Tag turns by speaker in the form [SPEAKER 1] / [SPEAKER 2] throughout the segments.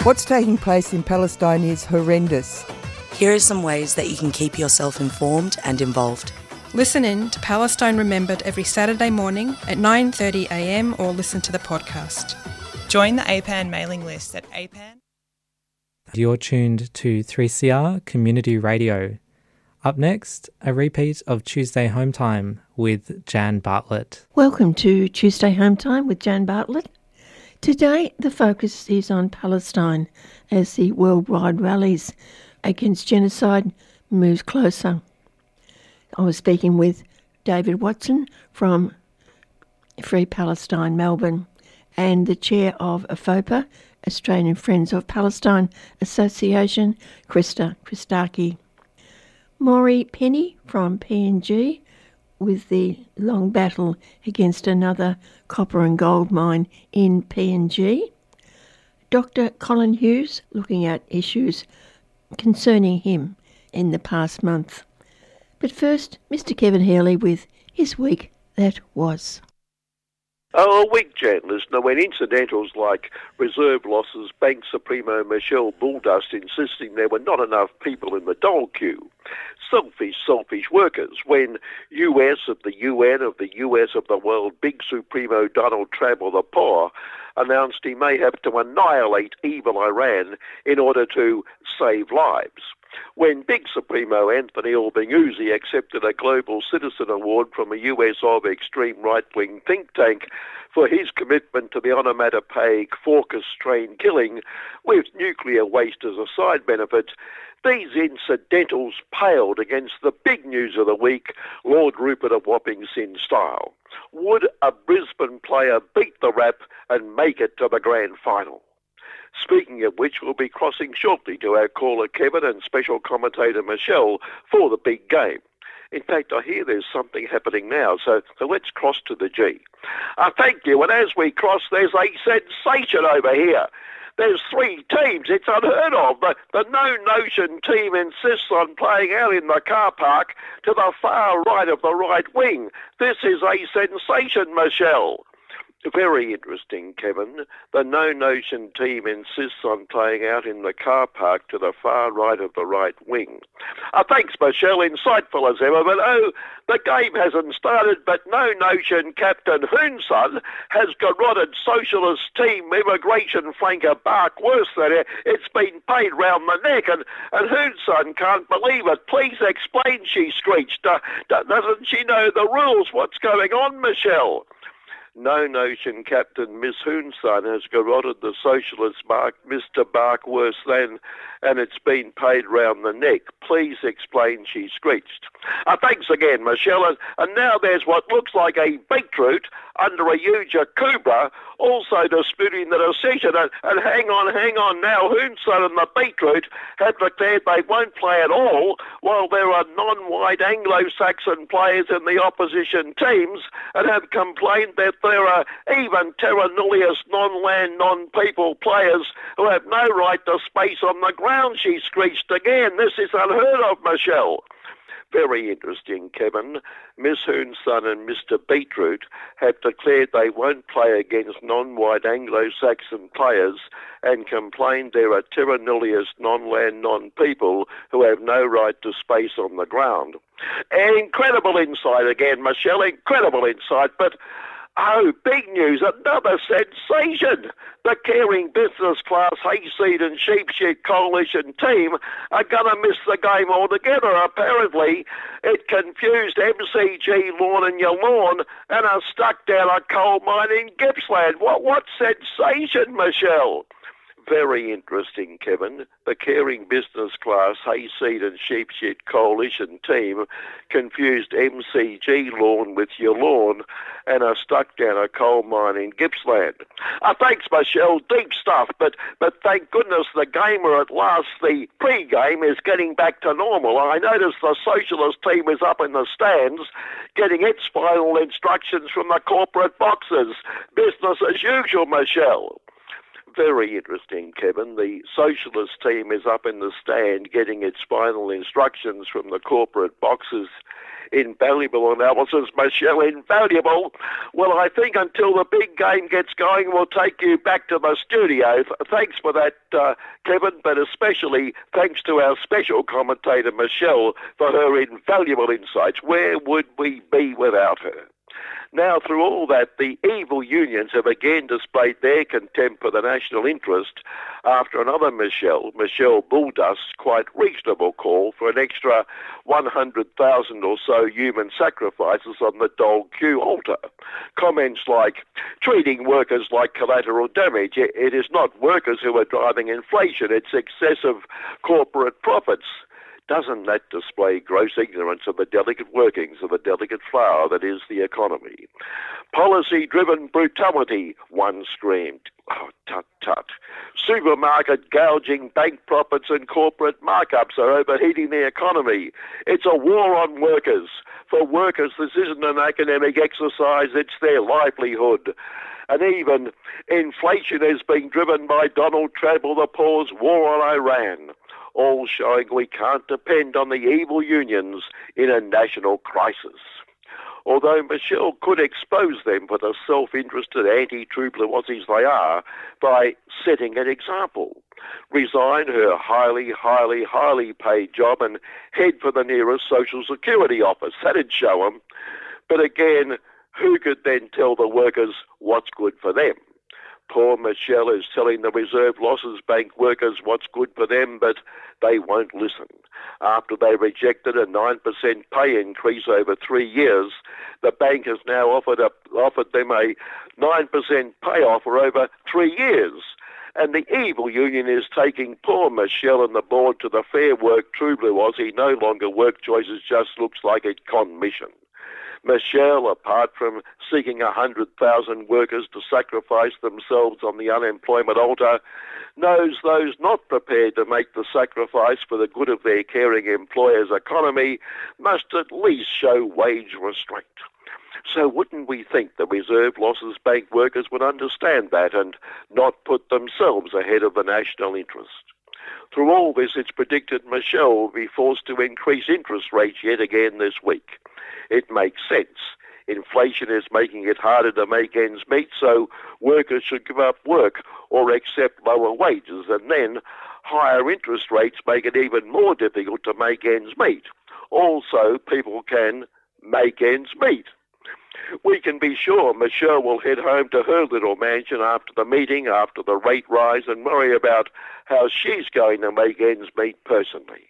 [SPEAKER 1] What's taking place in Palestine is horrendous.
[SPEAKER 2] Here are some ways that you can keep yourself informed and involved.
[SPEAKER 3] Listen in to Palestine Remembered every Saturday morning at 9:30am or listen to the podcast.
[SPEAKER 4] Join the APAN mailing list at APAN.
[SPEAKER 5] You're tuned to 3CR Community Radio. Up next, a repeat of Tuesday Home Time with Jan Bartlett.
[SPEAKER 6] Welcome to Tuesday Home Time with Jan Bartlett. Today, the focus is on Palestine as the worldwide rallies against genocide moves closer. I was speaking with David Watson from Free Palestine Melbourne and the chair of AFOPA, Australian Friends of Palestine Association, Krista Christaki. Maury Penny from PNG with the long battle against another copper and gold mine in PNG. Dr. Colin Hughes looking at issues concerning him in the past month. But first, Mr. Kevin Healy with his week that was.
[SPEAKER 7] Oh, a week, Jan, listener, when incidentals like reserve losses, Bank Supremo Michelle Bulldust insisting there were not enough people in the dole queue. Selfish workers, when US of the UN of the US of the world, big Supremo Donald Trump or the poor, announced he may have to annihilate evil Iran in order to save lives. When big Supremo Anthony Albanese accepted a Global Citizen Award from a US of extreme right-wing think tank for his commitment to the onomatopoeic Faucus-train killing with nuclear waste as a side benefit, these incidentals paled against the big news of the week, Lord Rupert of Wapping Sin style. Would a Brisbane player beat the rap and make it to the grand final? Speaking of which, we'll be crossing shortly to our caller Kevin and special commentator Michelle for the big game. In fact, I hear there's something happening now, so let's cross to the G. Thank you, and as we cross, there's a sensation over here. There's 3 teams. It's unheard of. The No Notion team insists on playing out in the car park to the far right of the right wing. This is a sensation, Michelle. Very interesting, Kevin. The No Notion team insists on playing out in the car park to the far right of the right wing. Thanks, Michelle. Insightful as ever. But, the game hasn't started, but No Notion captain Hoonson has garroted socialist team immigration flanker Bark worse than it. It's been paid round the neck, and Hoonson can't believe it. Please explain, she screeched. Doesn't she know the rules? What's going on, Michelle? No Notion captain Miss Hoonson has garroted the socialist Mr. Bark worse than, and it's been paid round the neck. Please explain, she screeched. Thanks again, Michelle. And now there's what looks like a beetroot under a huge cobra, also disputing the decision. And hang on now, Hoonson and the beetroot have declared they won't play at all, while there are non-white Anglo-Saxon players in the opposition teams and have complained that there are even terra nullius non-land, non-people players who have no right to space on the ground, she screeched again. This is unheard of, Michelle. Very interesting, Kevin. Miss Hoonson and Mr. Beetroot have declared they won't play against non-white Anglo-Saxon players and complained there are terra nullius non-land, non-people who have no right to space on the ground. An incredible insight again, Michelle, incredible insight, but oh, big news, another sensation. The Caring Business Class Hayseed and Sheepshit Coalition team are going to miss the game altogether. Apparently, it confused MCG Lawn and Your Lawn and are stuck down a coal mine in Gippsland. What sensation, Michelle? Very interesting, Kevin. The Caring Business Class Hayseed and Sheepshit Coalition team confused MCG Lawn with Your Lawn and are stuck down a coal mine in Gippsland. Thanks, Michelle. Deep stuff, but thank goodness the game, or at last the pre-game, is getting back to normal. I notice the socialist team is up in the stands getting its final instructions from the corporate boxes. Business as usual, Michelle. Very interesting, Kevin. The socialist team is up in the stand getting its final instructions from the corporate boxes. Invaluable analysis, Michelle, invaluable. Well, I think until the big game gets going, we'll take you back to the studio. Thanks for that, Kevin, but especially thanks to our special commentator, Michelle, for her invaluable insights. Where would we be without her? Now, through all that, the evil unions have again displayed their contempt for the national interest after another Michelle Bulldust's quite reasonable call for an extra 100,000 or so human sacrifices on the Dole Q altar. Comments like, treating workers like collateral damage. It is not workers who are driving inflation, it's excessive corporate profits. Doesn't that display gross ignorance of the delicate workings of the delicate flower that is the economy? Policy-driven brutality, one screamed. Oh, tut, tut. Supermarket gouging, bank profits and corporate markups are overheating the economy. It's a war on workers. For workers, this isn't an academic exercise, it's their livelihood. And even inflation is being driven by Donald Trump or the poor's war on Iran. All showing we can't depend on the evil unions in a national crisis. Although Michelle could expose them for the self-interested anti-true blue Aussies they are by setting an example. Resign her highly paid job and head for the nearest Social Security office. That'd show them. But again, who could then tell the workers what's good for them? Poor Michelle is telling the Reserve Losses Bank workers what's good for them, but they won't listen. After they rejected a 9% pay increase over 3 years, the bank has now offered them a 9% pay offer over 3 years. And the evil union is taking poor Michelle and the board to the Fair Work True Blue Aussie no longer work choices just looks like a con mission. Michelle, apart from seeking 100,000 workers to sacrifice themselves on the unemployment altar, knows those not prepared to make the sacrifice for the good of their caring employer's economy must at least show wage restraint. So wouldn't we think the Reserve Losses Bank workers would understand that and not put themselves ahead of the national interest? Through all this, it's predicted Michelle will be forced to increase interest rates yet again this week. It makes sense. Inflation is making it harder to make ends meet, so workers should give up work or accept lower wages, and then higher interest rates make it even more difficult to make ends meet. Also, people can make ends meet. We can be sure Michelle will head home to her little mansion after the meeting, after the rate rise, and worry about how she's going to make ends meet personally.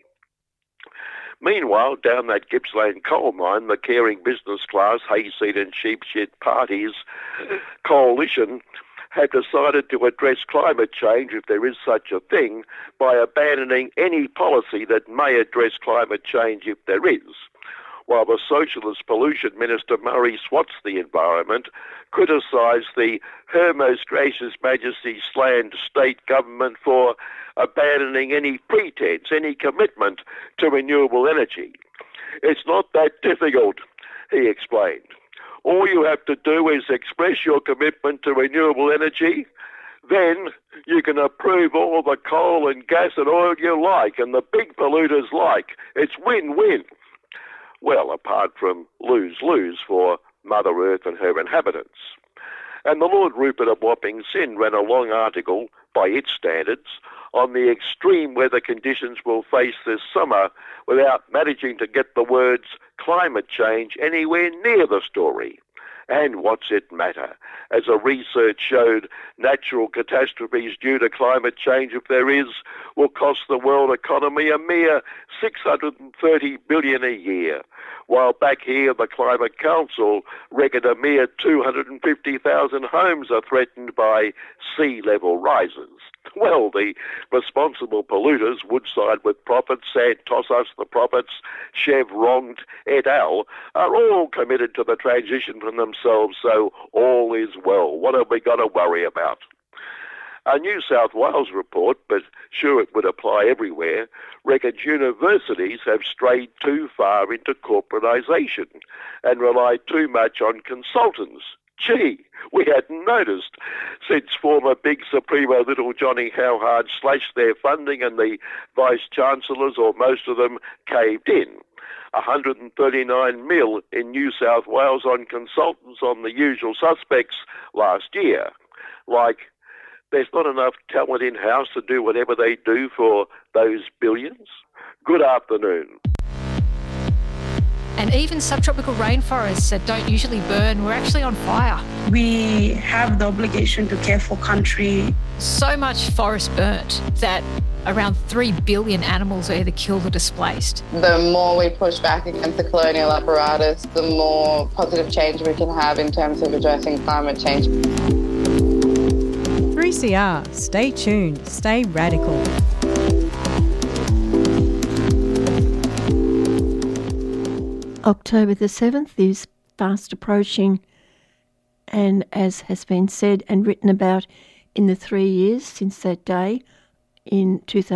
[SPEAKER 7] Meanwhile, down that Gippsland coal mine, the caring business class, hayseed and sheep shit parties coalition have decided to address climate change, if there is such a thing, by abandoning any policy that may address climate change if there is. While the Socialist Pollution Minister Murray swats the environment, criticised the Her Most Gracious Majesty's Land state government for abandoning any pretense, any commitment to renewable energy. It's not that difficult, he explained. All you have to do is express your commitment to renewable energy, then you can approve all the coal and gas and oil you like and the big polluters like. It's win-win. Well, apart from lose-lose for Mother Earth and her inhabitants. And the Lord Rupert of Wapping Sin ran a long article, by its standards, on the extreme weather conditions we'll face this summer without managing to get the words climate change anywhere near the story. And what's it matter? As a research showed, natural catastrophes due to climate change, if there is, will cost the world economy a mere $630 billion a year, while back here the Climate Council reckoned a mere 250,000 homes are threatened by sea level rises. Well, the responsible polluters, Woodside with profits, Santos the profits, Chevron et al., are all committed to the transition from themselves, so all is well. What have we got to worry about? A New South Wales report, but sure it would apply everywhere, reckons universities have strayed too far into corporatisation and rely too much on consultants. Gee, we hadn't noticed since former Big Supremo Little Johnny Howard slashed their funding and the Vice-Chancellors, or most of them, caved in. $139 million in New South Wales on consultants on the usual suspects last year. Like, there's not enough talent in-house to do whatever they do for those billions. Good afternoon.
[SPEAKER 8] And even subtropical rainforests that don't usually burn were actually on fire.
[SPEAKER 9] We have the obligation to care for country.
[SPEAKER 8] So much forest burnt that around 3 billion animals are either killed or displaced.
[SPEAKER 10] The more we push back against the colonial apparatus, the more positive change we can have in terms of addressing climate change.
[SPEAKER 11] 3CR. Stay tuned. Stay radical.
[SPEAKER 6] October the 7th is fast approaching, and as has been said and written about in the 3 years since that day, in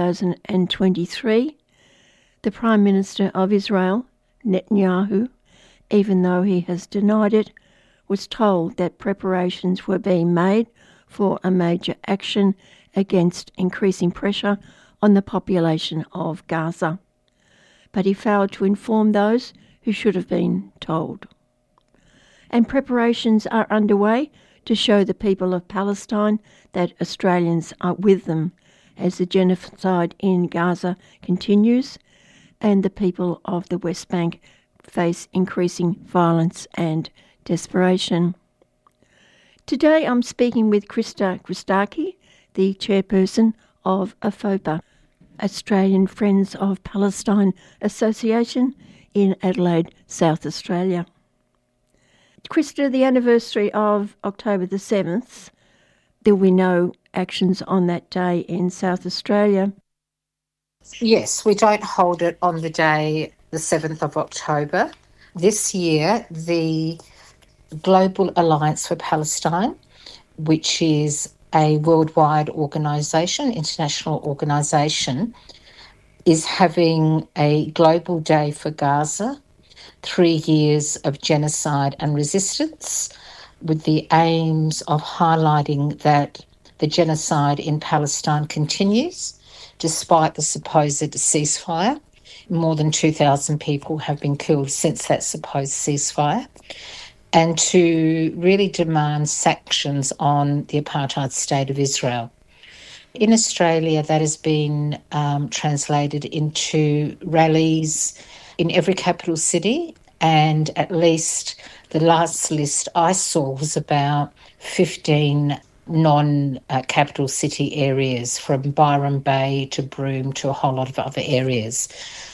[SPEAKER 6] 2023, the Prime Minister of Israel, Netanyahu, even though he has denied it, was told that preparations were being made for a major action against increasing pressure on the population of Gaza. But he failed to inform those who should have been told. And preparations are underway to show the people of Palestine that Australians are with them as the genocide in Gaza continues and the people of the West Bank face increasing violence and desperation. Today I'm speaking with Krista Christakis, the chairperson of AFOPA, Australian Friends of Palestine Association in Adelaide, South Australia. Krista, the anniversary of October the 7th, there will be no actions on that day in South Australia.
[SPEAKER 12] Yes, we don't hold it on the day, the 7th of October. This year, the Global Alliance for Palestine, which is a worldwide organisation, international organisation, is having a global day for Gaza, 3 years of genocide and resistance, with the aims of highlighting that the genocide in Palestine continues, despite the supposed ceasefire. More than 2,000 people have been killed since that supposed ceasefire, and to really demand sanctions on the apartheid state of Israel. In Australia, that has been translated into rallies in every capital city, and at least the last list I saw was about 15 non-capital city areas, from Byron Bay to Broome to a whole lot of other areas.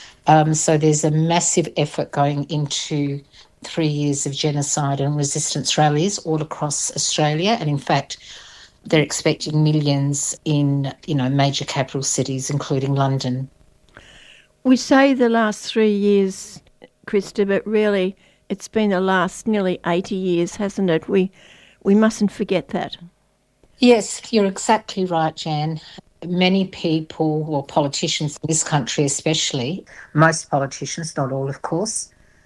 [SPEAKER 12] So there's a massive effort going into 3 years of genocide and resistance rallies all across Australia, and in fact, they're expecting millions in, major capital cities, including London.
[SPEAKER 6] We say the last 3 years, Krista, but really it's been the last nearly 80 years, hasn't it? We mustn't forget that.
[SPEAKER 12] Yes, you're exactly right, Jan. Many people, or politicians in this country especially, most politicians, not all of course,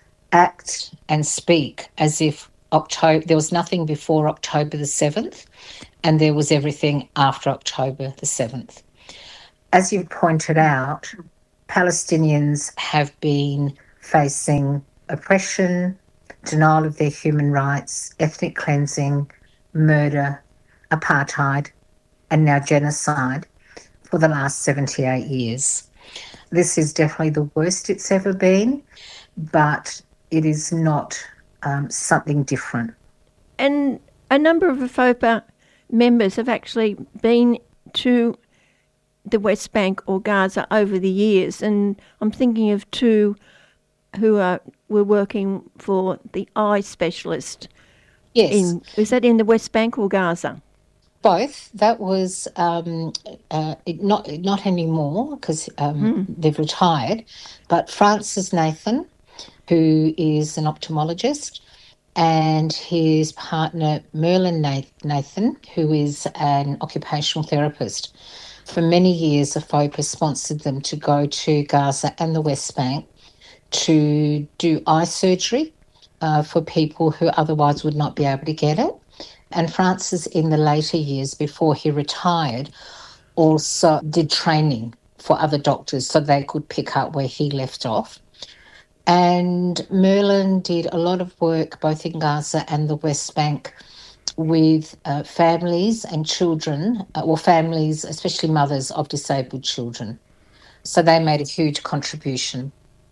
[SPEAKER 12] act and speak as if there was nothing before October the 7th, and there was everything after October the 7th. As you pointed out, Palestinians have been facing oppression, denial of their human rights, ethnic cleansing, murder, apartheid, and now genocide for the last 78 years. This is definitely the worst it's ever been, but it is not something different.
[SPEAKER 6] And a number of AFOPA members have actually been to the West Bank or Gaza over the years, and I'm thinking of two who were working for the eye specialist.
[SPEAKER 12] Yes.
[SPEAKER 6] Was that in the West Bank or Gaza?
[SPEAKER 12] Both. That was not anymore because they've retired, but Francis Nathan, who is an ophthalmologist, and his partner Merlin Nathan, who is an occupational therapist. For many years, AFOPA sponsored them to go to Gaza and the West Bank to do eye surgery for people who otherwise would not be able to get it. And Francis, in the later years before he retired, also did training for other doctors so they could pick up where he left off. And Merlin did a lot of work both in Gaza and the West Bank with families and children, or families, especially mothers of disabled children. So they made a huge contribution.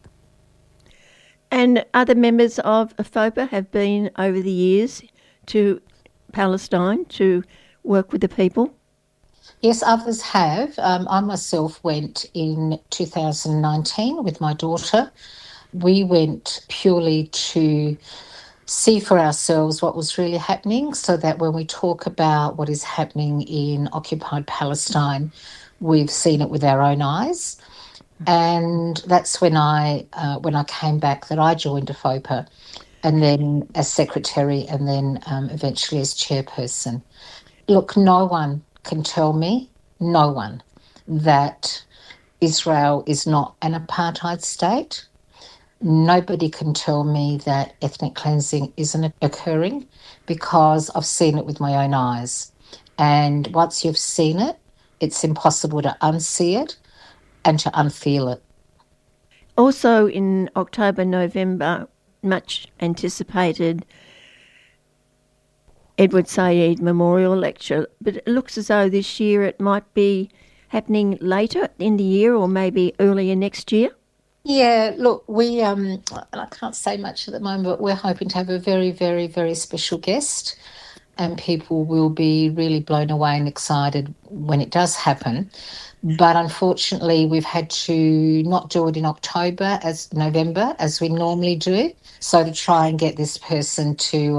[SPEAKER 6] And other members of FOPA have been over the years to Palestine to work with the people?
[SPEAKER 12] Yes, others have. I myself went in 2019 with my daughter. We went purely to see for ourselves what was really happening, so that when we talk about what is happening in occupied Palestine, we've seen it with our own eyes. And that's when I came back that I joined FOPA, and then as secretary, and then eventually as chairperson. Look, no one can tell me, no one, that Israel is not an apartheid state. Nobody can tell me that ethnic cleansing isn't occurring, because I've seen it with my own eyes. And once you've seen it, it's impossible to unsee it and to unfeel it.
[SPEAKER 6] Also in October, November, much anticipated Edward Said Memorial Lecture, but it looks as though this year it might be happening later in the year or maybe earlier next year.
[SPEAKER 12] Yeah, look, we, I can't say much at the moment, but we're hoping to have a very, very, very special guest, and people will be really blown away and excited when it does happen. But unfortunately, we've had to not do it in November, as we normally do, so to try and get this person to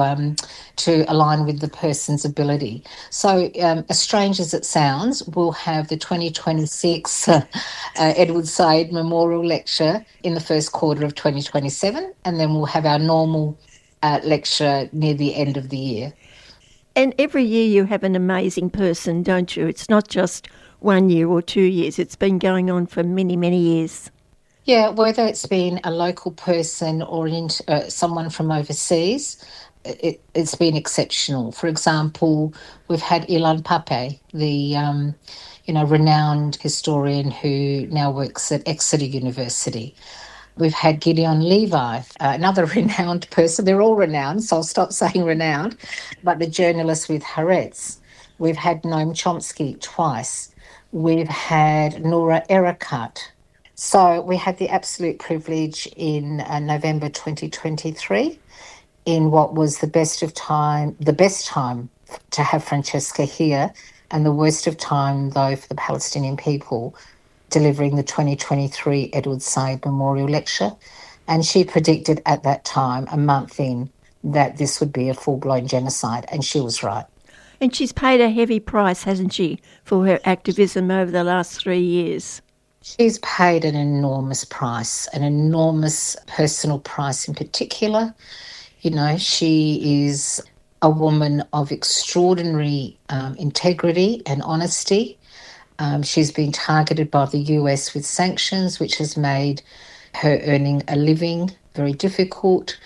[SPEAKER 12] align with the person's ability. So, as strange as it sounds, we'll have the 2026 Edward Said Memorial Lecture in the first quarter of 2027, and then we'll have our normal lecture near the end of the year.
[SPEAKER 6] And every year you have an amazing person, don't you? It's not just 1 year or 2 years. It's been going on for many, many years.
[SPEAKER 12] Yeah, whether it's been a local person or someone from overseas, it's been exceptional. For example, we've had Ilan Pappé, the renowned historian who now works at Exeter University. We've had Gideon Levi, another renowned person. They're all renowned, so I'll stop saying renowned, but the journalist with Haaretz. We've had Noam Chomsky twice. We've had Noura Erakat. So we had the absolute privilege in November 2023, in what was the best time to have Francesca here, and the worst of time, though, for the Palestinian people, delivering the 2023 Edward Said Memorial Lecture. And she predicted at that time, a month in, that this would be a full-blown genocide, and she was right.
[SPEAKER 6] And she's paid a heavy price, hasn't she, for her activism over the last 3 years?
[SPEAKER 12] She's paid an enormous price, an enormous personal price in particular. You know, she is a woman of extraordinary integrity and honesty. She's been targeted by the US with sanctions, which has made her earning a living very difficult.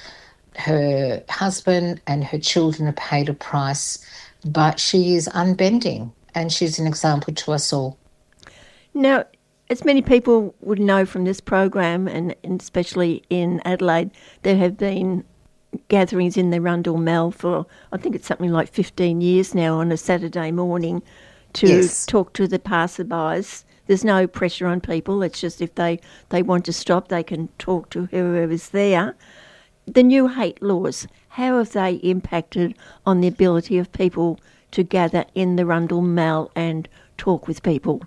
[SPEAKER 12] Her husband and her children have paid a price, but she is unbending, and she's an example to us all.
[SPEAKER 6] Now, as many people would know from this program, and especially in Adelaide, there have been gatherings in the Rundle Mall for, I think it's something like 15 years now, on a Saturday morning to talk to the passerbys. There's no pressure on people. It's just if they want to stop, they can talk to whoever's there. The new hate laws, how have they impacted on the ability of people to gather in the Rundle Mall and talk with people?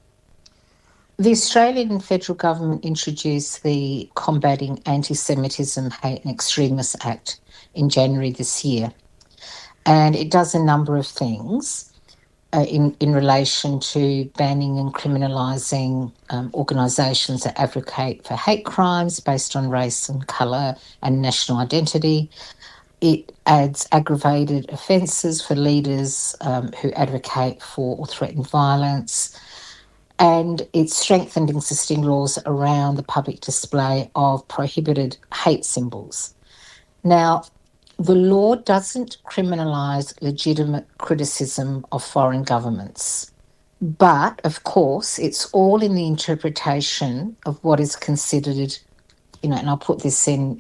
[SPEAKER 12] The Australian federal government introduced the Combating Anti-Semitism, Hate and Extremists Act in January this year. And it does a number of things in relation to banning and criminalising organisations that advocate for hate crimes based on race and colour and national identity. It adds aggravated offences for leaders who advocate for or threaten violence. And it's strengthened existing laws around the public display of prohibited hate symbols. Now, the law doesn't criminalise legitimate criticism of foreign governments. But, of course, it's all in the interpretation of what is considered and I'll put this in,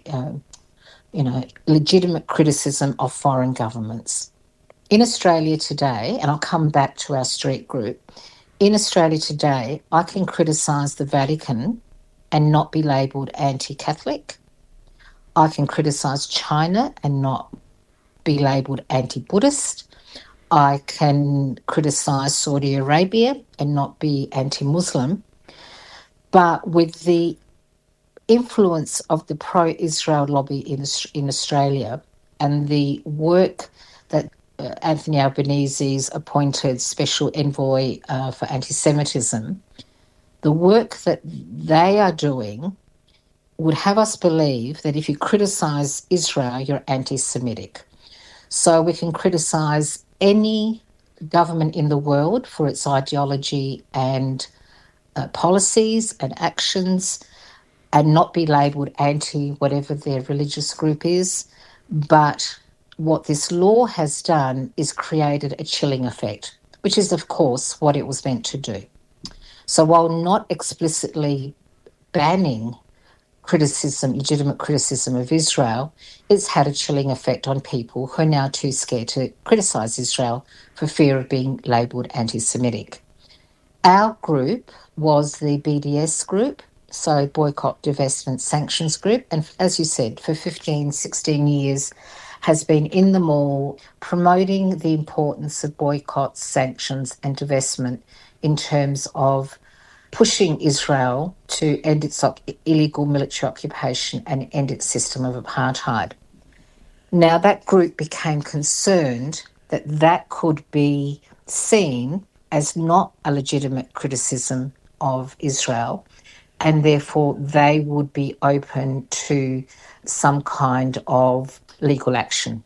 [SPEAKER 12] legitimate criticism of foreign governments. In Australia today, and I'll come back to our street group, in Australia today, I can criticise the Vatican and not be labelled anti-Catholic. I can criticise China and not be labelled anti-Buddhist. I can criticise Saudi Arabia and not be anti-Muslim. But with the influence of the pro-Israel lobby in Australia and the work that Anthony Albanese's appointed special envoy for anti-Semitism, the work that they are doing would have us believe that if you criticise Israel, you're anti-Semitic. So we can criticise any government in the world for its ideology and policies and actions and not be labelled anti whatever their religious group is. But what this law has done is created a chilling effect, which is, of course, what it was meant to do. So while not explicitly banning legitimate criticism of Israel, it's had a chilling effect on people who are now too scared to criticise Israel for fear of being labelled anti-Semitic. Our group was the BDS group, so Boycott, Divestment, Sanctions Group, and as you said, for 15, 16 years has been in the mall promoting the importance of boycott, sanctions and divestment in terms of pushing Israel to end its illegal military occupation and end its system of apartheid. Now, that group became concerned that that could be seen as not a legitimate criticism of Israel, and therefore they would be open to some kind of legal action.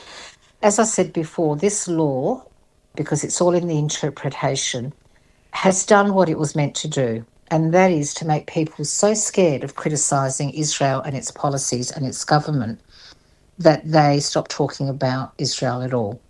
[SPEAKER 12] As I said before, this law, because it's all in the interpretation, has done what it was meant to do, and that is to make people so scared of criticising Israel and its policies and its government that they stop talking about Israel at all.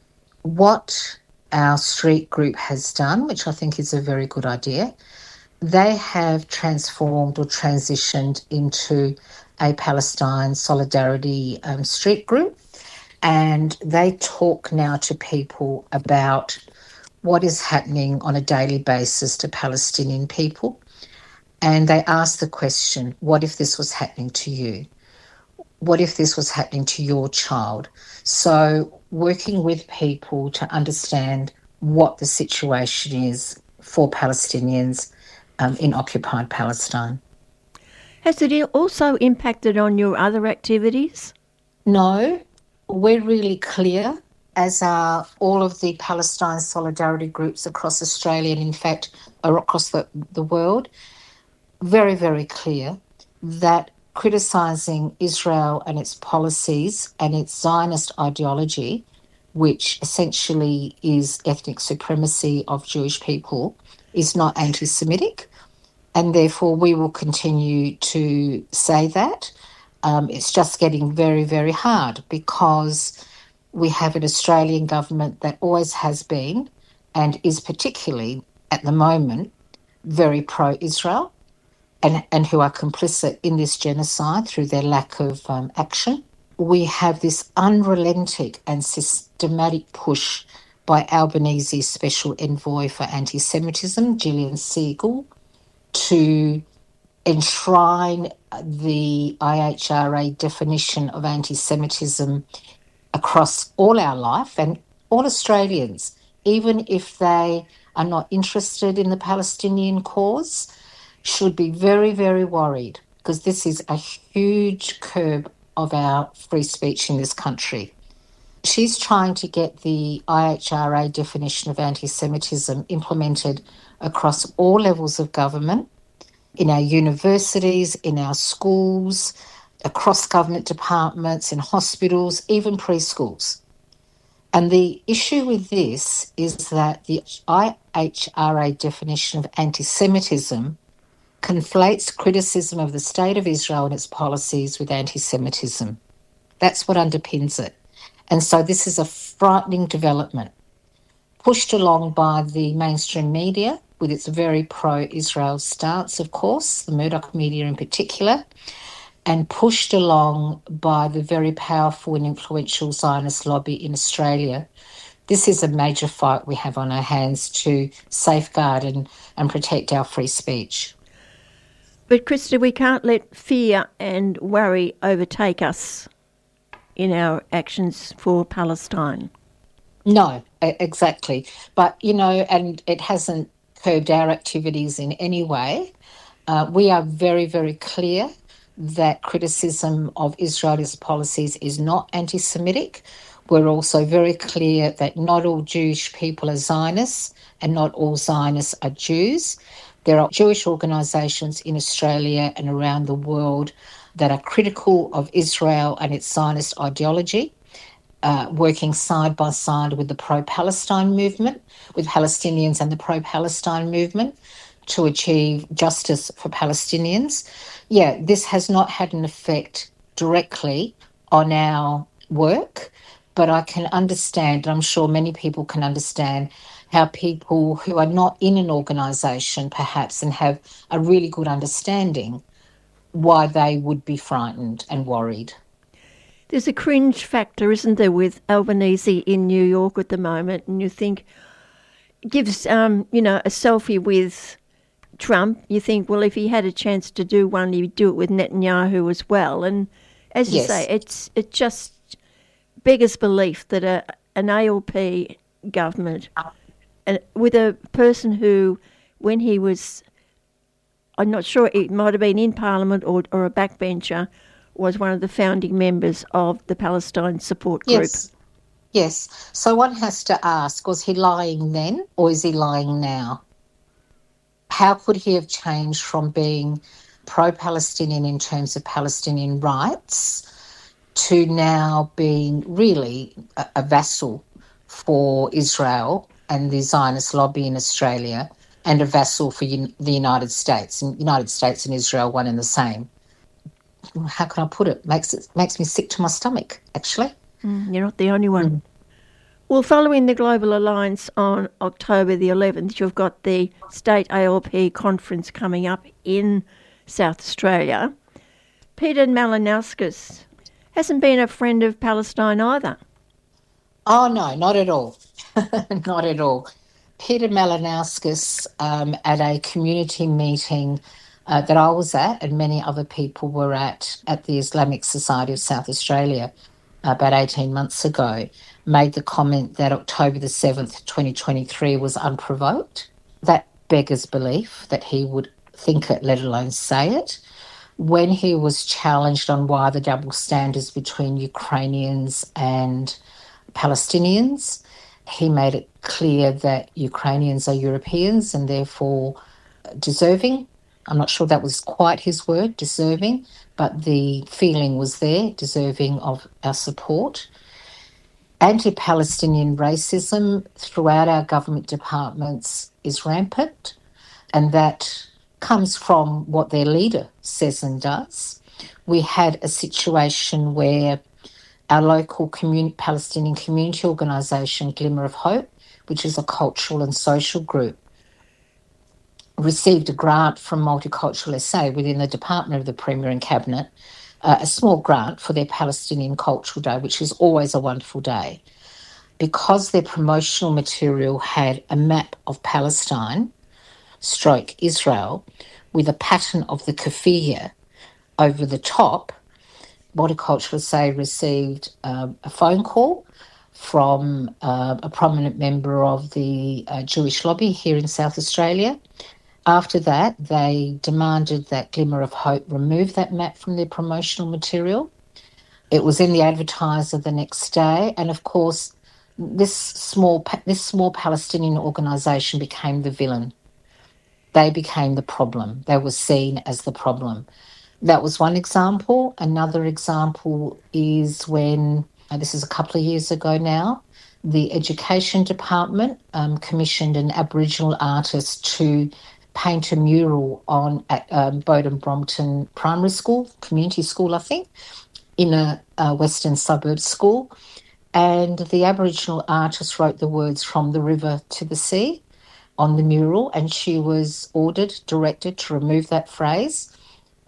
[SPEAKER 12] What our street group has done, which I think is a very good idea, they have transformed or transitioned into a Palestine solidarity street group, and they talk now to people about what is happening on a daily basis to Palestinian people. And they ask the question, what if this was happening to you? What if this was happening to your child? So working with people to understand what the situation is for Palestinians in occupied Palestine.
[SPEAKER 6] Has it also impacted on your other activities?
[SPEAKER 12] No, we're really clear, as are all of the Palestine solidarity groups across Australia and in fact across the world, very, very clear that criticising Israel and its policies and its Zionist ideology, which essentially is ethnic supremacy of Jewish people, is not anti-Semitic, and therefore we will continue to say that. It's just getting very, very hard because we have an Australian government that always has been and is particularly at the moment very pro-Israel and who are complicit in this genocide through their lack of action. We have this unrelenting and systematic push by Albanese's special envoy for anti-Semitism, Gillian Siegel, to enshrine the IHRA definition of anti-Semitism across all our life and all Australians, even if they are not interested in the Palestinian cause, should be very, very worried because this is a huge curb of our free speech in this country. She's trying to get the IHRA definition of anti-Semitism implemented across all levels of government, in our universities, in our schools, across government departments, in hospitals, even preschools. And the issue with this is that the IHRA definition of anti-Semitism conflates criticism of the State of Israel and its policies with anti-Semitism. That's what underpins it. And so this is a frightening development, pushed along by the mainstream media with its very pro-Israel stance, of course, the Murdoch media in particular, and pushed along by the very powerful and influential Zionist lobby in Australia. This is a major fight we have on our hands to safeguard and protect our free speech.
[SPEAKER 6] But Krista, we can't let fear and worry overtake us in our actions for Palestine.
[SPEAKER 12] No, exactly. But, and it hasn't curbed our activities in any way. We are very, very clear that criticism of Israel's policies is not anti-Semitic. We're also very clear that not all Jewish people are Zionists and not all Zionists are Jews. There are Jewish organisations in Australia and around the world that are critical of Israel and its Zionist ideology, working side by side with the pro-Palestine movement, with Palestinians and the pro-Palestine movement to achieve justice for Palestinians. Yeah, this has not had an effect directly on our work, but I can understand, and I'm sure many people can understand, how people who are not in an organisation perhaps and have a really good understanding why they would be frightened and worried.
[SPEAKER 6] There's a cringe factor, isn't there, with Albanese in New York at the moment, and you think, gives, a selfie with Trump, you think, well, if he had a chance to do one, he'd do it with Netanyahu as well. And as you say, it just beggars belief that an ALP government, and with a person who, when he was, I'm not sure, it might have been in Parliament or a backbencher, was one of the founding members of the Palestine Support Group.
[SPEAKER 12] Yes. So one has to ask, was he lying then or is he lying now? How could he have changed from being pro-Palestinian in terms of Palestinian rights to now being really a vassal for Israel and the Zionist lobby in Australia and a vassal for the United States? And United States and Israel, one and the same. How can I put it? Makes me sick to my stomach, actually.
[SPEAKER 6] You're not the only one. Well, following the Global Alliance on October the 11th, you've got the State ALP conference coming up in South Australia. Peter Malinauskas hasn't been a friend of Palestine either.
[SPEAKER 12] Oh, no, not at all. Not at all. Peter Malinauskas at a community meeting that I was at and many other people were at the Islamic Society of South Australia about 18 months ago, made the comment that October the 7th, 2023 was unprovoked. That beggars belief that he would think it, let alone say it. When he was challenged on why the double standards between Ukrainians and Palestinians, he made it clear that Ukrainians are Europeans and therefore deserving. I'm not sure that was quite his word, deserving, but the feeling was there, deserving of our support. Anti-Palestinian racism throughout our government departments is rampant, and that comes from what their leader says and does. We had a situation where our local Palestinian community organisation, Glimmer of Hope, which is a cultural and social group, received a grant from Multicultural SA within the Department of the Premier and Cabinet, a small grant for their Palestinian Cultural Day, which is always a wonderful day. Because their promotional material had a map of Palestine, Israel, with a pattern of the keffiyeh over the top, Multicultural SA received a phone call from a prominent member of the Jewish lobby here in South Australia. After that, they demanded that Glimmer of Hope remove that map from their promotional material. It was in the Advertiser the next day, and of course, this small Palestinian organisation became the villain. They became the problem. They were seen as the problem. That was one example. Another example is when, this is a couple of years ago now, the Education Department commissioned an Aboriginal artist to paint a mural at Bowden Brompton Primary School, community school, I think, in a western suburb school. And the Aboriginal artist wrote the words "from the river to the sea" on the mural, and she was directed to remove that phrase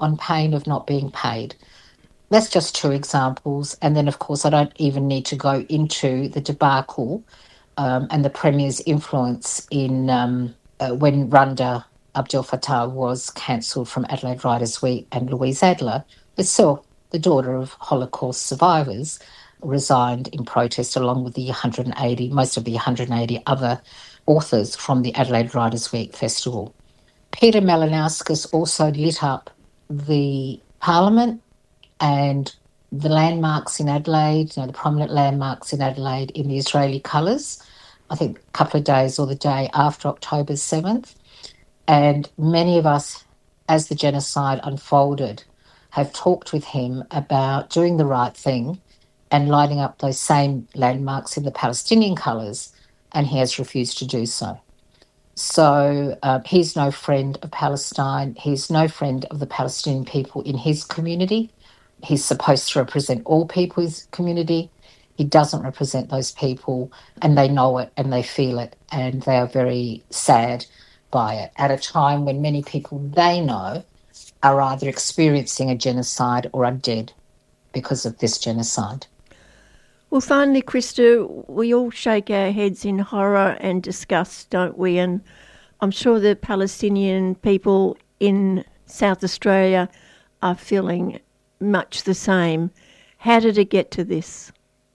[SPEAKER 12] on pain of not being paid. That's just two examples. And then, of course, I don't even need to go into the debacle and the Premier's influence in when Randa Abdel Fattah was cancelled from Adelaide Writers' Week, and Louise Adler herself, the daughter of Holocaust survivors, resigned in protest along with most of the 180 other authors from the Adelaide Writers' Week Festival. Peter Malinauskas also lit up the Parliament and the landmarks in Adelaide, the prominent landmarks in Adelaide in the Israeli colours, I think a couple of days or the day after October 7th. And many of us, as the genocide unfolded, have talked with him about doing the right thing and lighting up those same landmarks in the Palestinian colours, and he has refused to do so. So he's no friend of Palestine. He's no friend of the Palestinian people in his community. He's supposed to represent all people in his community. He doesn't represent those people, and they know it and they feel it, and they are very sad by it at a time when many people they know are either experiencing a genocide or are dead because of this genocide.
[SPEAKER 6] Well, finally, Krista, we all shake our heads in horror and disgust, don't we? And I'm sure the Palestinian people in South Australia are feeling much the same. How did it get to this?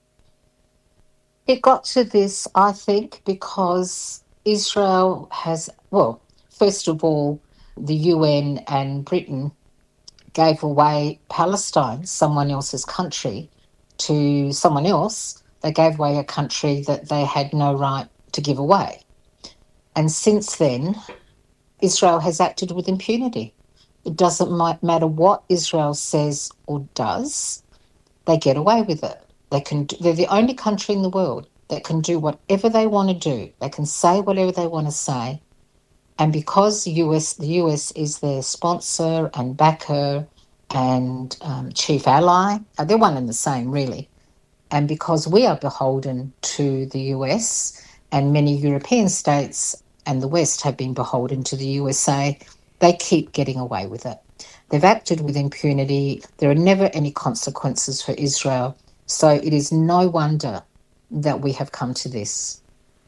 [SPEAKER 12] It got to this, I think, because Israel has, well, first of all, the UN and Britain gave away Palestine, someone else's country, to someone else. They gave away a country that they had no right to give away. And since then, Israel has acted with impunity. It doesn't matter what Israel says or does, they get away with it. They're the only country in the world that can do whatever they want to do. They can say whatever they want to say. And because the US is their sponsor and backer and chief ally, they're one and the same, really. And because we are beholden to the US, and many European states and the West have been beholden to the USA, they keep getting away with it. They've acted with impunity. There are never any consequences for Israel. So it is no wonder that we have come to this.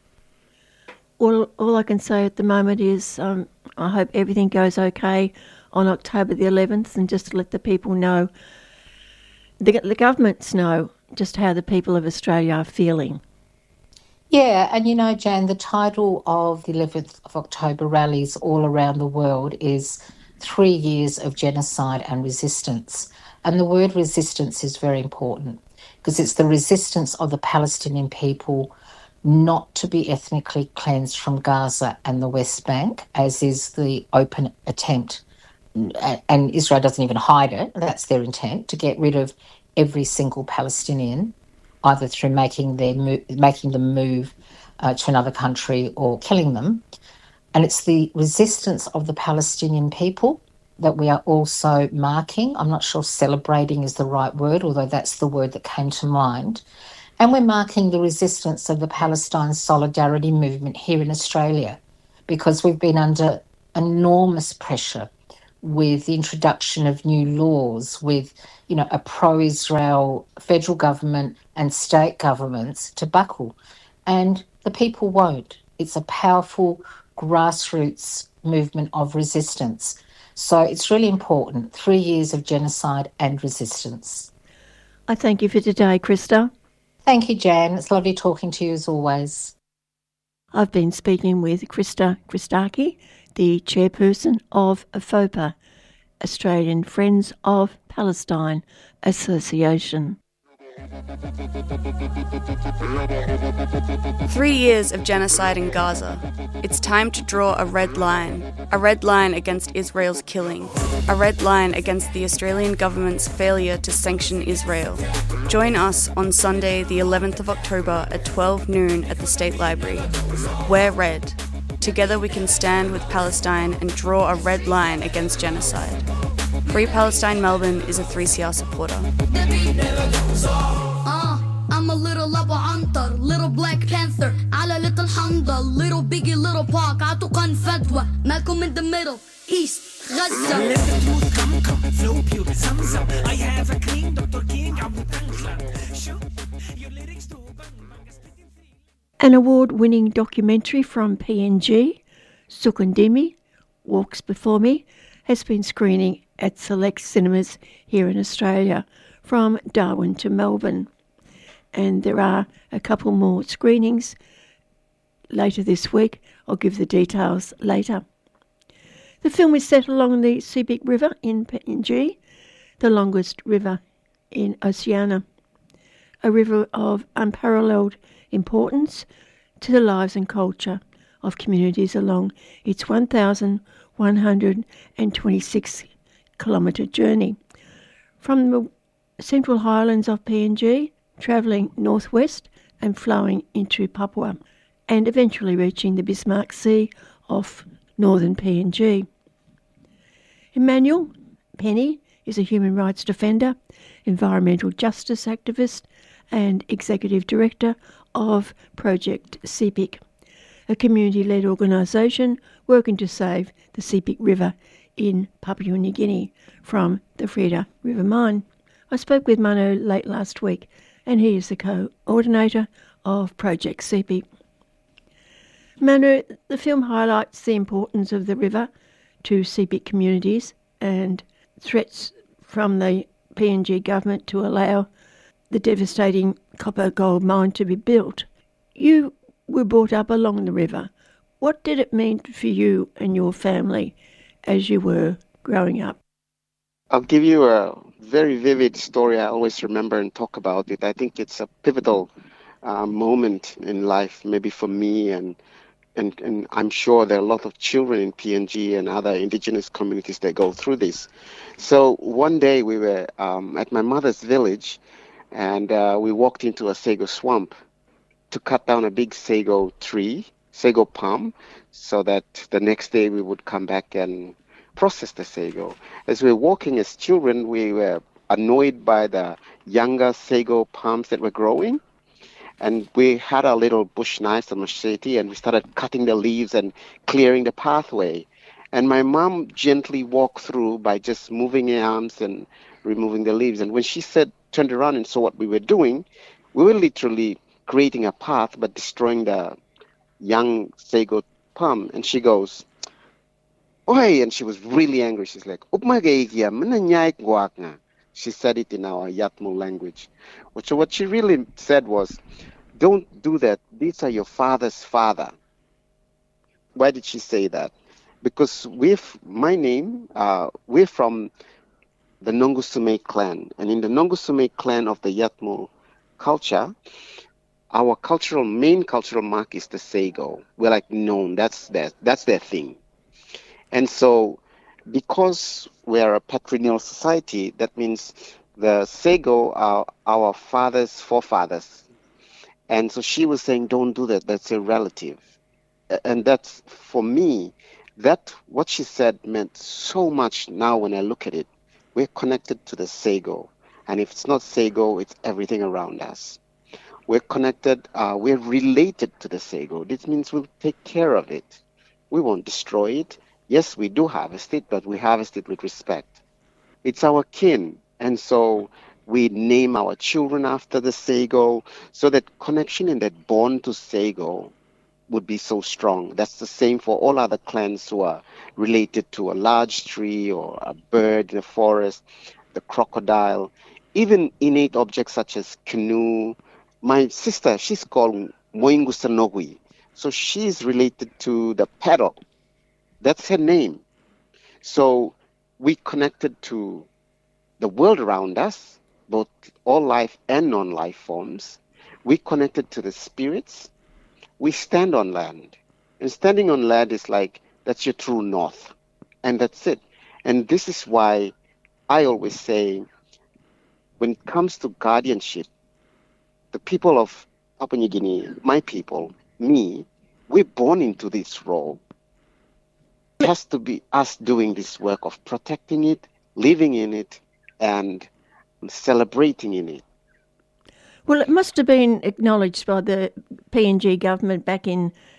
[SPEAKER 6] Well, all I can say at the moment is I hope everything goes okay on October the 11th, and just to let the people know, the governments know just how the people of Australia are feeling.
[SPEAKER 12] Yeah, and Jan, the title of the 11th of October rallies all around the world is 3 years of genocide and resistance. And the word resistance is very important because it's the resistance of the Palestinian people not to be ethnically cleansed from Gaza and the West Bank, as is the open attempt, and Israel doesn't even hide it, that's their intent, to get rid of every single Palestinian, either through making them move to another country or killing them. And it's the resistance of the Palestinian people that we are also marking. I'm not sure celebrating is the right word, although that's the word that came to mind. And we're marking the resistance of the Palestine Solidarity Movement here in Australia, because we've been under enormous pressure with the introduction of new laws, with, a pro-Israel federal government and state governments to buckle. And the people won't. It's a powerful grassroots movement of resistance. So it's really important, 3 years of genocide and resistance.
[SPEAKER 6] I thank you for today, Krista.
[SPEAKER 12] Thank you, Jan. It's lovely talking to you as always.
[SPEAKER 6] I've been speaking with Krista Christakis, the chairperson of AFOPA, Australian Friends of Palestine Association.
[SPEAKER 13] 3 years of genocide in Gaza. It's time to draw a red line against Israel's killing, a red line against the Australian government's failure to sanction Israel. Join us on Sunday, the 11th of October at 12 noon at the State Library. Wear red. Together we can stand with Palestine and draw a red line against genocide. Free Palestine Melbourne is a 3CR supporter.
[SPEAKER 14] I'm a little Abu Antar, little Black Panther, على little Handa, little Biggie, little Pac, عطوا كان فتوى, Malcolm in the middle, East, Gaza.
[SPEAKER 15] flow pure, Zamzam. I have a clean Dr. King, Abu Tanklan. Show your lyrics to
[SPEAKER 6] An award-winning documentary from PNG, Sukundimi, Walks Before Me, has been screening at select cinemas here in Australia, from Darwin to Melbourne. And there are a couple more screenings later this week. I'll give the details later. The film is set along the Sepik River in PNG, the longest river in Oceania, a river of unparalleled importance to the lives and culture of communities along its 1,126 kilometre journey from the Central Highlands of PNG, travelling northwest and flowing into Papua, and eventually reaching the Bismarck Sea off northern PNG. Emmanuel Penny is a human rights defender, environmental justice activist, and executive director of Project Sepik, a community-led organisation working to save the Sepik River in Papua New Guinea from the Freda River mine. I spoke with Manu late last week, and he is the coordinator of Project Sepik. Manu, the film highlights the importance of the river to Sepik communities and threats from the PNG government to allow the devastating copper gold mine to be built. You were brought up along the river. What did it mean for you and your family as you were growing up?
[SPEAKER 16] I'll give you a very vivid story I always remember and talk about it. I think it's a pivotal moment in life, maybe for me, and I'm sure there are a lot of children in PNG and other indigenous communities that go through this. So one day we were at my mother's village, and we walked into a sago swamp to cut down a big sago tree, sago palm, so that the next day we would come back and process the sago. As we were walking as children, we were annoyed by the younger sago palms that were growing. And we had our little bush knives and machete, and we started cutting the leaves and clearing the pathway. And my mom gently walked through by just moving her arms and removing the leaves. And when she turned around and saw what we were doing, we were literally creating a path but destroying the young sago palm. And she goes, "Oi!" And she was really angry. She's like, she said it in our Yatmu language. So what she really said was, "Don't do that. These are your father's father." Why did she say that? Because my name, we're from the Nongusume clan. And in the Nongusume clan of the Yatmu culture, our main cultural mark is the sago. We're like known. That's their thing. And so because we are a patrilineal society, that means the sago are our father's forefathers. And so she was saying, don't do that. That's a relative. And that's, for me, what she said meant so much now when I look at it. We're connected to the sago. And if it's not sago, it's everything around us. We're connected, we're related to the sago. This means we'll take care of it. We won't destroy it. Yes, we do harvest it, but we harvest it with respect. It's our kin. And so we name our children after the sago, so that connection and that bond to sago would be so strong. That's the same for all other clans who are related to a large tree or a bird in the forest, the crocodile, even innate objects such as canoe. My sister, she's called Moingusanogui. So she's related to the paddle. That's her name. So we connected to the world around us, both all life and non-life forms. We connected to the spirits. We stand on land. And standing on land is like, that's your true north. And that's it. And this is why I always say, when it comes to guardianship, the people of Papua New Guinea, my people, me, we're born into this role. It has to be us doing this work of protecting it, living in it, and celebrating in it.
[SPEAKER 6] Well, it must have been acknowledged by the PNG government back in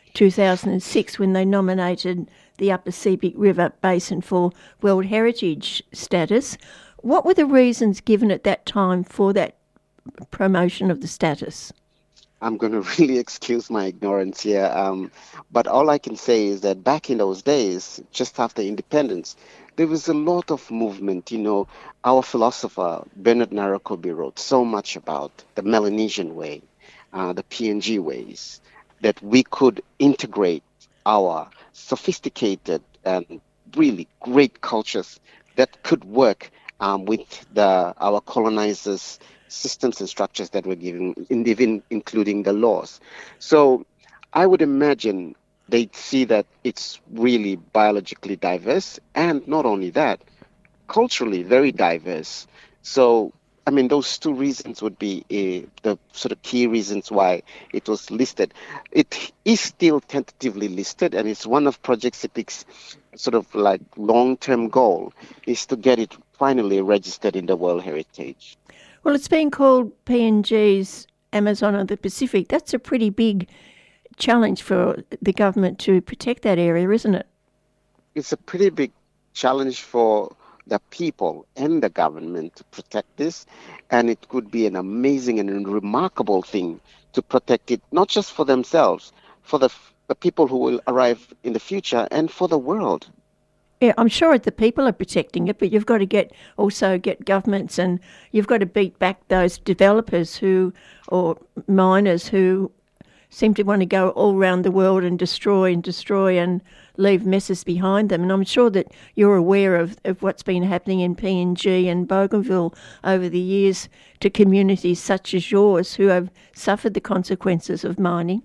[SPEAKER 6] 2006 when they nominated the Upper Seebeek River Basin for World Heritage status. What were the reasons given at that time for that promotion of the status?
[SPEAKER 16] I'm going to really excuse my ignorance here, but all I can say is that back in those days, just after independence, there was a lot of movement. Our philosopher, Bernard Narakobi, wrote so much about the Melanesian way, the PNG ways, that we could integrate our sophisticated and really great cultures that could work with our colonizers' systems and structures that were given, even including the laws. So I would imagine they'd see that it's really biologically diverse, and not only that, culturally very diverse. So, those two reasons would be the sort of key reasons why it was listed. It is still tentatively listed, and it's one of Project Sepik's sort of like long-term goal is to get it finally registered in the World Heritage.
[SPEAKER 6] Well, it's been called PNG's Amazon of the Pacific. That's a pretty big challenge for the government to protect that area, isn't it?
[SPEAKER 16] It's a pretty big challenge for the people and the government to protect this, and it could be an amazing and remarkable thing to protect it, not just for themselves, for the people who will arrive in the future, and for the world.
[SPEAKER 6] Yeah, I'm sure the people are protecting it, but you've got to get governments, and you've got to beat back those developers or miners who seem to want to go all around the world and destroy and leave messes behind them. And I'm sure that you're aware of what's been happening in PNG and Bougainville over the years to communities such as yours who have suffered the consequences of mining.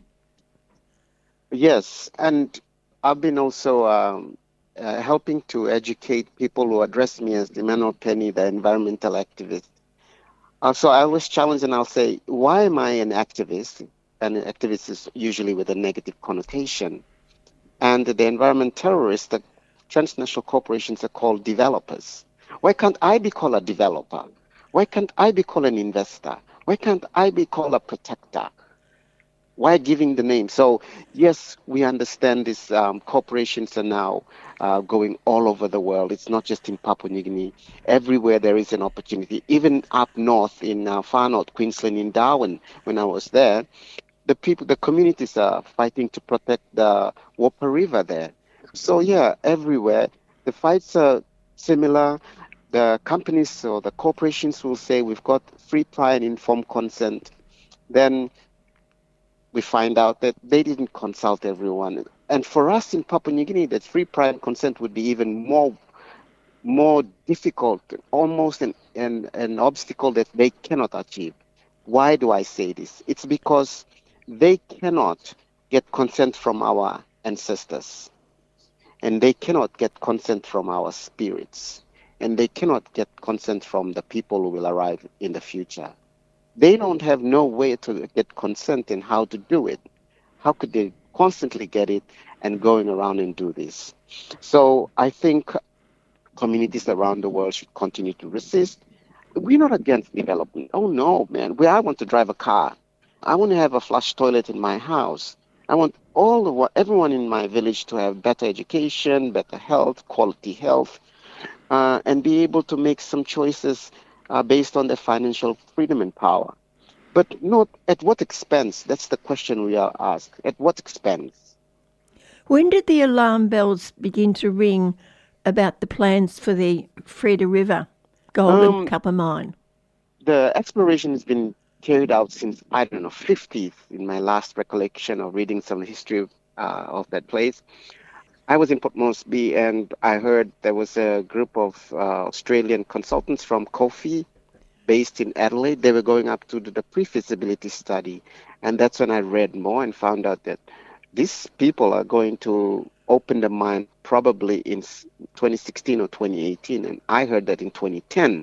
[SPEAKER 16] Yes, and I've been also helping to educate people who address me as Emmanuel Penny, the environmental activist. So I always challenge and I'll say, why am I an activist? And an activist is usually with a negative connotation. And the environment terrorists, the transnational corporations, are called developers. Why can't I be called a developer? Why can't I be called an investor? Why can't I be called a protector? Why giving the name? So, yes, we understand these corporations are now going all over the world. It's not just in Papua New Guinea. Everywhere there is an opportunity. Even up north in far north Queensland, in Darwin, when I was there, the communities are fighting to protect the Whopper River there. So, yeah, everywhere. The fights are similar. The companies or the corporations will say we've got free, prior and informed consent. Then we find out that they didn't consult everyone. And for us in Papua New Guinea, that free, prior and consent would be even more difficult, almost an obstacle that they cannot achieve. Why do I say this? It's because they cannot get consent from our ancestors, and they cannot get consent from our spirits, and they cannot get consent from the people who will arrive in the future. They don't have no way to get consent in how to do it. How could they constantly get it and going around and do this? So I think communities around the world should continue to resist. We're not against development. Oh no, man. I want to drive a car. I want to have a flush toilet in my house. I want everyone in my village to have better education, better health, quality health, and be able to make some choices based on their financial freedom and power. But not at what expense? That's the question we are asked. At what expense?
[SPEAKER 6] When did the alarm bells begin to ring about the plans for the Freda River gold and copper mine?
[SPEAKER 16] The exploration has been carried out since, 50s, in my last recollection of reading some history of that place. I was in Port Moresby, and I heard there was a group of Australian consultants from COFI based in Adelaide. They were going up to do the pre-feasibility study, and that's when I read more and found out that these people are going to open the mine probably in 2016 or 2018, and I heard that in 2010.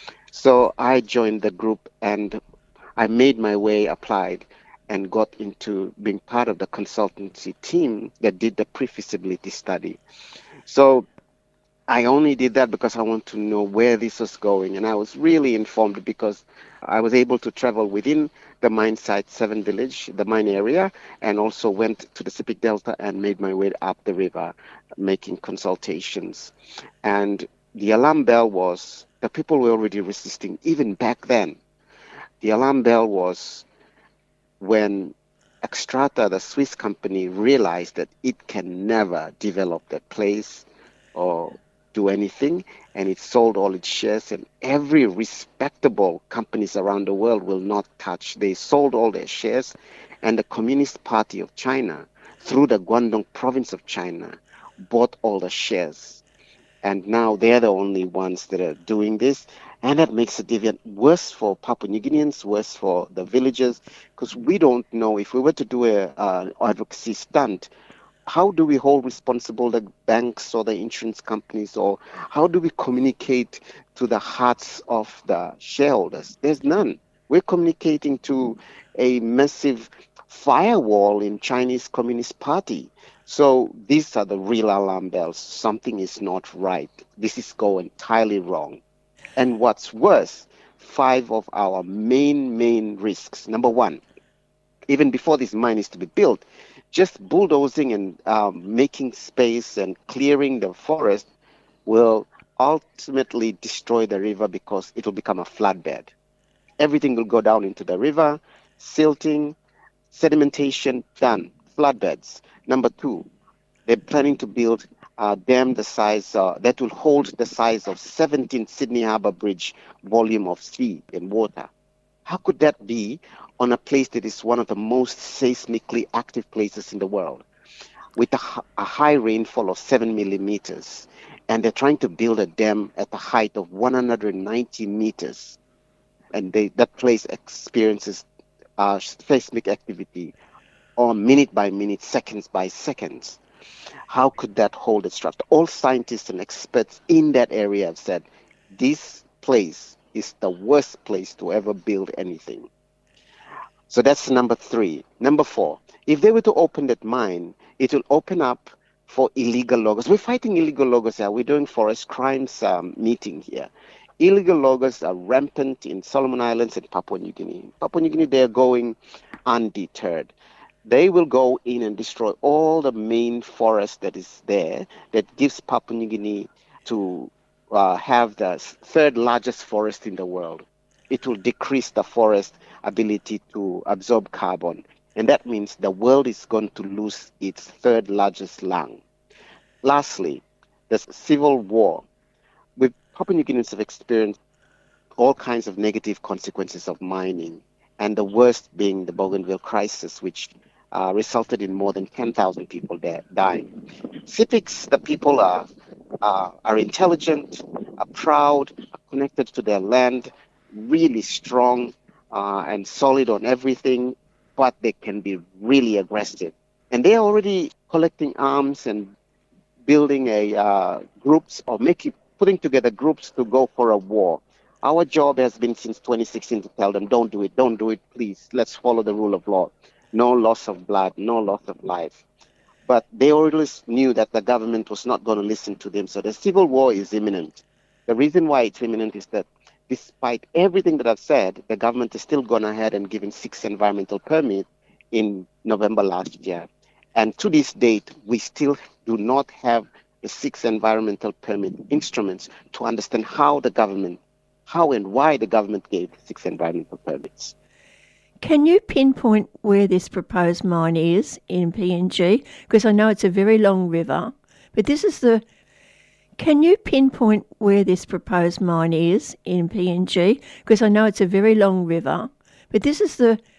[SPEAKER 16] So I joined the group, and I made my way, applied, and got into being part of the consultancy team that did the pre-feasibility study. So I only did that because I want to know where this was going. And I was really informed because I was able to travel within the mine site, Seven Village, the mine area, and also went to the Sepik Delta and made my way up the river, making consultations. And the alarm bell was, the people were already resisting, even back then. The alarm bell was when Xstrata, the Swiss company, realized that it can never develop that place or do anything, and it sold all its shares, and every respectable companies around the world will not touch. They sold all their shares, and the Communist Party of China, through the Guangdong province of China, bought all the shares. And now they're the only ones that are doing this. And that makes it even worse for Papua New Guineans, worse for the villagers, because we don't know if we were to do an advocacy stunt, how do we hold responsible the banks or the insurance companies, or how do we communicate to the hearts of the shareholders? There's none. We're communicating to a massive firewall in Chinese Communist Party. So these are the real alarm bells. Something is not right. This is going entirely wrong. And what's worse, 5 of our main risks. Number 1, even before this mine is to be built, just bulldozing and making space and clearing the forest will ultimately destroy the river because it will become a flatbed. Everything will go down into the river, silting, sedimentation, done, flatbeds. Number 2, they're planning to build a dam the size, that will hold the size of 17 Sydney Harbour Bridge volume of sea and water. How could that be on a place that is one of the most seismically active places in the world, with a high rainfall of 7 millimeters, and they're trying to build a dam at the height of 190 meters, and that place experiences seismic activity on minute by minute, seconds by seconds. How could that hold its structure? All scientists and experts in that area have said this place is the worst place to ever build anything. So that's number 3. Number 4, if they were to open that mine, it will open up for illegal loggers. We're fighting illegal loggers here. We're doing forest crimes meeting here. Illegal loggers are rampant in Solomon Islands and Papua New Guinea. Papua New Guinea, they're going undeterred. They will go in and destroy all the main forest that is there that gives Papua New Guinea to have the 3rd largest forest in the world. It will decrease the forest ability to absorb carbon. And that means the world is going to lose its 3rd largest lung. Lastly, the civil war. Papua New Guineans have experienced all kinds of negative consequences of mining, and the worst being the Bougainville crisis, which resulted in more than 10,000 people dying. Sepiks, the people are intelligent, are proud, are connected to their land, really strong and solid on everything, but they can be really aggressive. And they are already collecting arms and building groups or putting together groups to go for a war. Our job has been since 2016 to tell them, don't do it, please. Let's follow the rule of law. No loss of blood, no loss of life. But they always knew that the government was not going to listen to them. So the civil war is imminent. The reason why it's imminent is that despite everything that I've said, the government is still gone ahead and given 6 environmental permits in November last year. And to this date, we still do not have the 6 environmental permit instruments to understand how and why the government gave 6 environmental permits.
[SPEAKER 6] Can you pinpoint where this proposed mine is in PNG? Because I know it's a very long river, but Can you pinpoint where this proposed mine is in PNG? Because I know it's a very long river, but this is the